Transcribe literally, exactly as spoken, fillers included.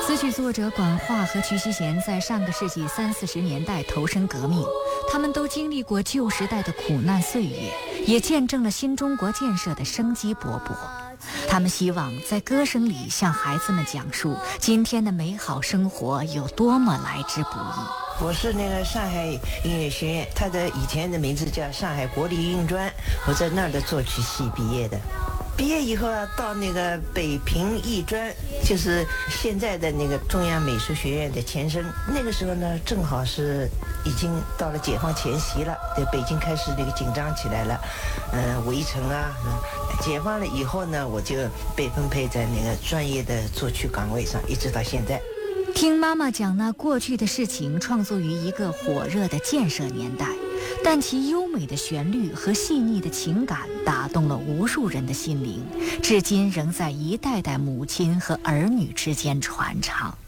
词曲作者管化和瞿希贤在上个世纪三四十年代投身革命，他们都经历过旧时代的苦难岁月，也见证了新中国建设的生机勃勃。他们希望在歌声里向孩子们讲述今天的美好生活有多么来之不易。 我是那个上海音乐学院，它的以前的名字叫上海国立音专，我在那儿的作曲系毕业的。毕业以后啊，到那个北平艺专，就是现在的那个中央美术学院的前身。那个时候呢，正好是已经到了解放前夕了，对，北京开始那个紧张起来了，嗯、呃，围城啊，解放了以后呢，我就被分配在那个专业的作曲岗位上，一直到现在。 听妈妈讲那过去的事情，创作于一个火热的建设年代，但其优美的旋律和细腻的情感打动了无数人的心灵，至今仍在一代代母亲和儿女之间传唱。